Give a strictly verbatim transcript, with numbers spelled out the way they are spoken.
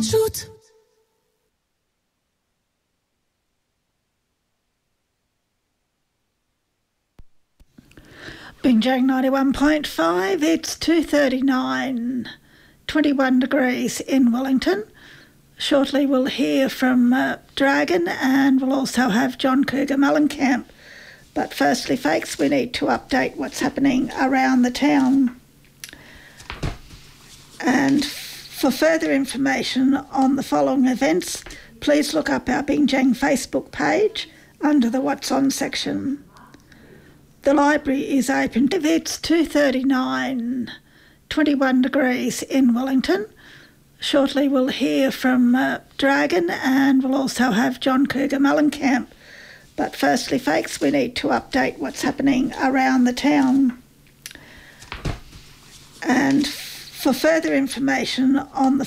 Shoot. Binjang ninety-one point five, it's two thirty-nine, twenty-one degrees in Wellington. Shortly we'll hear from uh, Dragon, and we'll also have John Cougar Mellencamp. But firstly, folks, we need to update what's happening around the town. And for further information on the following events, please look up our Binjang Facebook page under the What's On section. The library is open. It's two thirty-nine, twenty-one degrees in Wellington. Shortly we'll hear from uh, Dragon, and we'll also have John Cougar Mellencamp. But firstly, folks, we need to update what's happening around the town. And for further information on the